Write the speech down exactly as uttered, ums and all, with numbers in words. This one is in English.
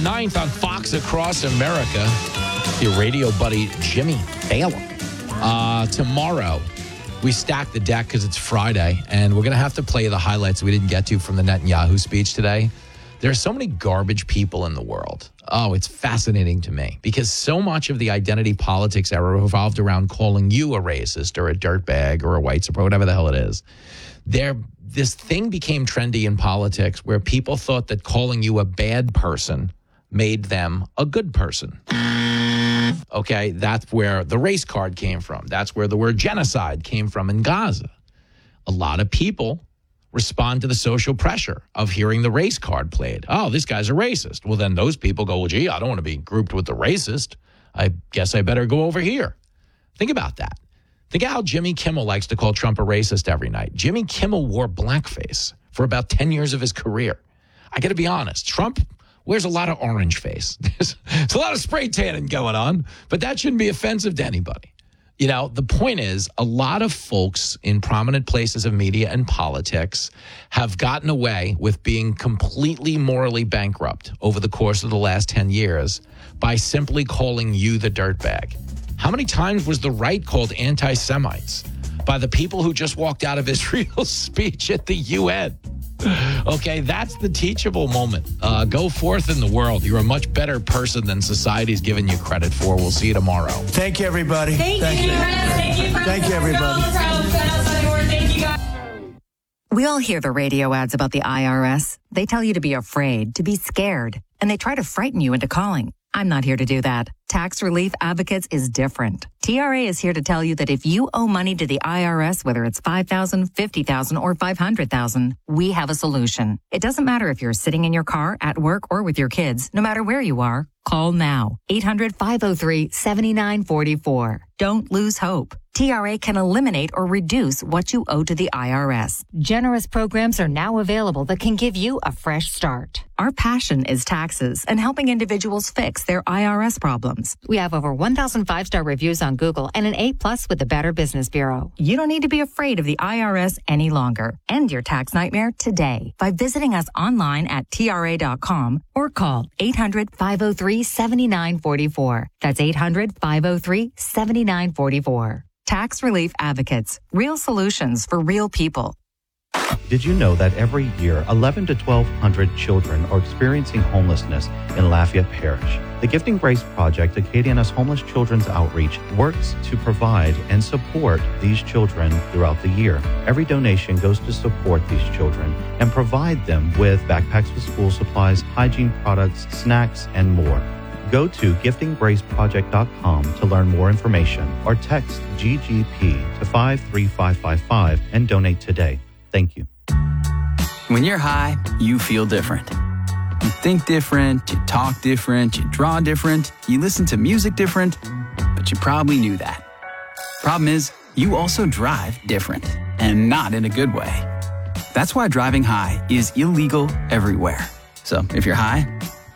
ninth on Fox Across America. Your radio buddy, Jimmy Baylor. Uh, tomorrow, we stack the deck because it's Friday, and we're going to have to play the highlights we didn't get to from the Netanyahu speech today. There are so many garbage people in the world. Oh, it's fascinating to me because so much of the identity politics era revolved around calling you a racist or a dirtbag or a white supremacist, whatever the hell it is. There, this thing became trendy in politics where people thought that calling you a bad person made them a good person. Okay, that's where the race card came from. That's where the word genocide came from in Gaza. A lot of people respond to the social pressure of hearing the race card played. Oh, this guy's a racist. Well, then those people go, well, gee, I don't want to be grouped with the racist. I guess I better go over here. Think about that. Think of how Jimmy Kimmel likes to call Trump a racist every night. Jimmy Kimmel wore blackface for about ten years of his career. I got to be honest, Trump wears a lot of orange face. There's, there's a lot of spray tanning going on, but that shouldn't be offensive to anybody. You know, the point is, a lot of folks in prominent places of media and politics have gotten away with being completely morally bankrupt over the course of the last ten years by simply calling you the dirtbag. How many times was the right called anti-Semites by the people who just walked out of Israel's speech at the U N? Okay, that's the teachable moment. Uh, go forth in the world. You're a much better person than society's giving you credit for. We'll see you tomorrow. Thank you, everybody. Thank, Thank you. you. Thank you, Thank you, everybody. Thank you, guys. We all hear the radio ads about the I R S. They tell you to be afraid, to be scared, and they try to frighten you into calling. I'm not here to do that. Tax Relief Advocates is different. T R A is here to tell you that if you owe money to the I R S, whether it's five thousand dollars, fifty thousand dollars, or five hundred thousand dollars, we have a solution. It doesn't matter if you're sitting in your car, at work, or with your kids. No matter where you are, call now. eight hundred, five oh three, seven nine four four. Don't lose hope. T R A can eliminate or reduce what you owe to the I R S. Generous programs are now available that can give you a fresh start. Our passion is taxes and helping individuals fix their I R S problems. We have over one thousand five-star reviews on Google and an A plus with the Better Business Bureau. You don't need to be afraid of the I R S any longer. End your tax nightmare today by visiting us online at T R A dot com or call eight hundred, five oh three, seven nine four four. That's eight hundred, five oh three, seven nine four four. Tax Relief Advocates. Real solutions for real people. Did you know that every year, eleven to twelve hundred children are experiencing homelessness in Lafayette Parish? The Gifting Grace Project, Acadiana's Homeless Children's Outreach, works to provide and support these children throughout the year. Every donation goes to support these children and provide them with backpacks with school supplies, hygiene products, snacks, and more. Go to gifting grace project dot com to learn more information or text G G P to five three five five five and donate today. Thank you. When you're high, you feel different. You think different, you talk different, you draw different, you listen to music different, but you probably knew that. Problem is, you also drive different, and not in a good way. That's why driving high is illegal everywhere. So if you're high,